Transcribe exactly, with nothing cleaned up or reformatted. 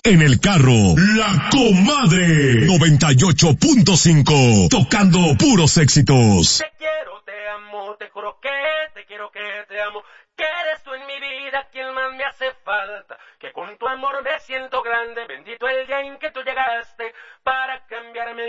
En el carro, La Comadre. noventa y ocho punto cinco. Tocando puros éxitos. Te quiero, te amo, te juro que te quiero, que te amo. Que eres tú en mi vida quien más me hace falta. Que con tu amor me siento grande. Bendito el día en que tú llegaste para cambiarme